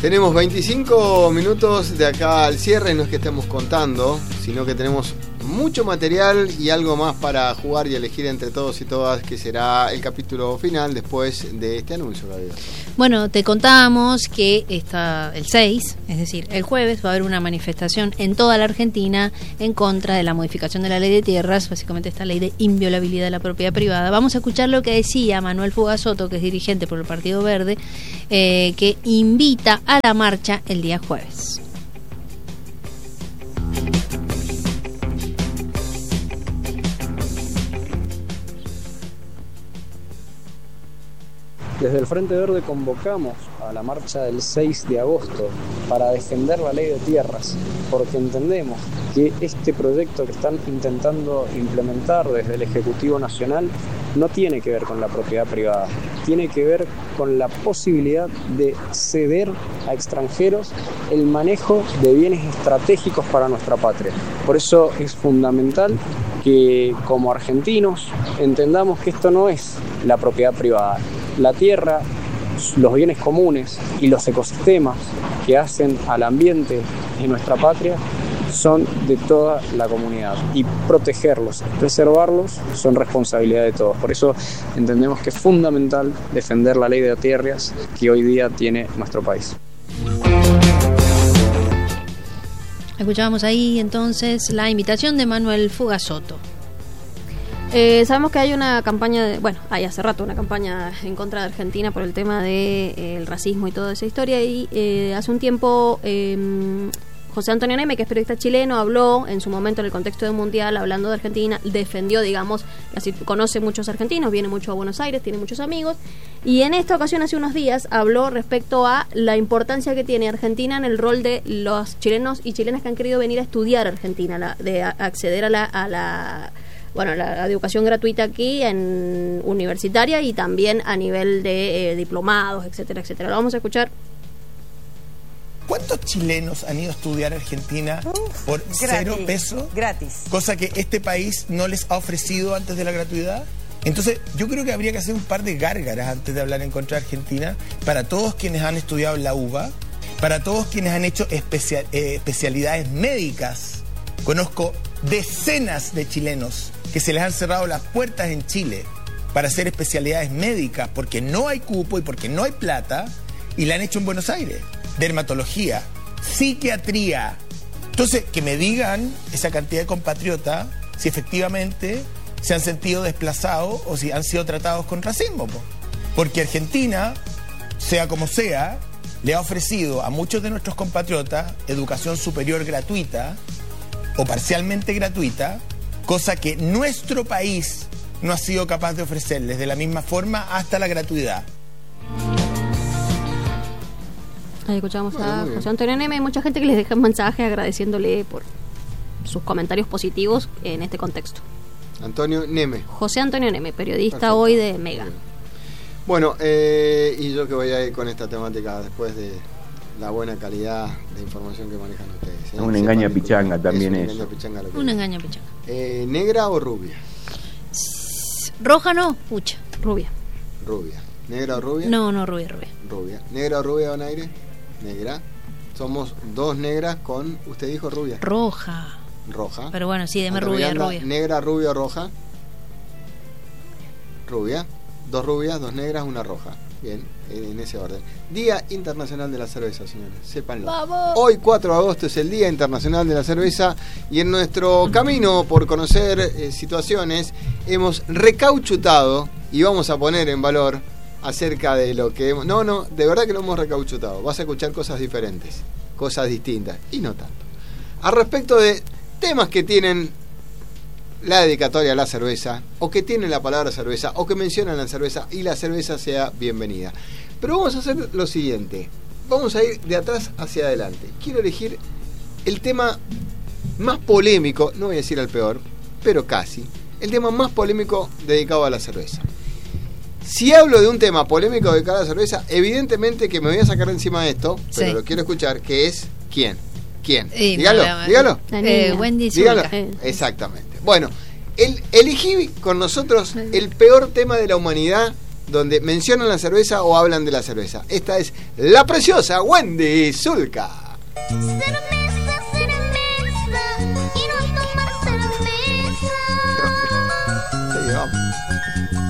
Tenemos 25 minutos de acá al cierre, no es que estemos contando, sino que tenemos mucho material y algo más para jugar y elegir entre todos y todas, que será el capítulo final después de este anuncio, Gabriel. Bueno, te contamos que el 6, es decir, el jueves, va a haber una manifestación en toda la Argentina en contra de la modificación de la ley de tierras, básicamente esta ley de inviolabilidad de la propiedad privada. Vamos a escuchar lo que decía Manuel Fugazzotto, que es dirigente por el Partido Verde, que invita a la marcha el día jueves. Desde el Frente Verde convocamos a la marcha del 6 de agosto para defender la ley de tierras, porque entendemos que este proyecto que están intentando implementar desde el Ejecutivo Nacional no tiene que ver con la propiedad privada, tiene que ver con la posibilidad de ceder a extranjeros el manejo de bienes estratégicos para nuestra patria. Por eso es fundamental que como argentinos entendamos que esto no es la propiedad privada. La tierra, los bienes comunes y los ecosistemas que hacen al ambiente en nuestra patria son de toda la comunidad y protegerlos, preservarlos son responsabilidad de todos. Por eso entendemos que es fundamental defender la ley de tierras que hoy día tiene nuestro país. Escuchábamos ahí entonces la invitación de Manuel Fugazzotto. Sabemos que hay una campaña, hay hace rato una campaña en contra de Argentina por el tema del racismo y toda esa historia, y hace un tiempo José Antonio Neme, que es periodista chileno, habló en su momento en el contexto del Mundial, hablando de Argentina, defendió, digamos, conoce muchos argentinos, viene mucho a Buenos Aires, tiene muchos amigos, y en esta ocasión, hace unos días, habló respecto a la importancia que tiene Argentina en el rol de los chilenos y chilenas que han querido venir a estudiar Argentina, de acceder a la educación gratuita aquí en universitaria y también a nivel de diplomados, etcétera, etcétera. Lo vamos a escuchar. ¿Cuántos chilenos han ido a estudiar a Argentina por gratis, 0 pesos? Gratis. Cosa que este país no les ha ofrecido antes de la gratuidad. Entonces, yo creo que habría que hacer un par de gárgaras antes de hablar en contra de Argentina, para todos quienes han estudiado en la UBA, para todos quienes han hecho especialidades médicas. Conozco decenas de chilenos que se les han cerrado las puertas en Chile para hacer especialidades médicas porque no hay cupo y porque no hay plata, y la han hecho en Buenos Aires. Dermatología, psiquiatría. Entonces, que me digan esa cantidad de compatriotas si efectivamente se han sentido desplazados o si han sido tratados con racismo. Porque Argentina, sea como sea, le ha ofrecido a muchos de nuestros compatriotas educación superior gratuita o parcialmente gratuita, cosa que nuestro país no ha sido capaz de ofrecerles de la misma forma hasta la gratuidad. Ahí escuchamos a José Antonio Neme. Hay mucha gente que les deja un mensaje agradeciéndole por sus comentarios positivos en este contexto. Antonio Neme. José Antonio Neme, periodista. Perfecto. Hoy de Mega. Bueno, y yo que voy a ir con esta temática después de la buena calidad de información que manejan ustedes. Un engaño a pichanga también es. Un engaño a pichanga. ¿Negra o rubia? Roja no, pucha. Rubia. Rubia. ¿Negra o rubia? No, rubia. Rubia. ¿Negra o rubia, Donaire? Negra. Somos dos negras con, usted dijo rubia. Roja. Pero bueno, sí, deme rubia. ¿Negra, rubia o roja? Rubia. 2 rubias, 2 negras, 1 roja. Bien, en ese orden. Día Internacional de la Cerveza, señores. Sépanlo. ¡Vamos! Hoy, 4 de agosto, es el Día Internacional de la Cerveza. Y en nuestro camino por conocer situaciones, hemos recauchutado y vamos a poner en valor acerca de lo que hemos... No, de verdad que lo hemos recauchutado. Vas a escuchar cosas diferentes, cosas distintas, y no tanto. Al respecto de temas que tienen la dedicatoria a la cerveza, o que tienen la palabra cerveza, o que mencionan la cerveza, y la cerveza sea bienvenida. Pero vamos a hacer lo siguiente. Vamos a ir de atrás hacia adelante. Quiero elegir el tema más polémico, no voy a decir el peor, pero casi. El tema más polémico dedicado a la cerveza. Si hablo de un tema polémico dedicado a la cerveza, evidentemente que me voy a sacar de encima de esto, pero sí, lo quiero escuchar, que es ¿quién? Dígalo. Wendy Dígalo. Exactamente. Bueno, elegí con nosotros el peor tema de la humanidad donde mencionan la cerveza o hablan de la cerveza. Esta es la preciosa Wendy Zulka. Sí, vamos.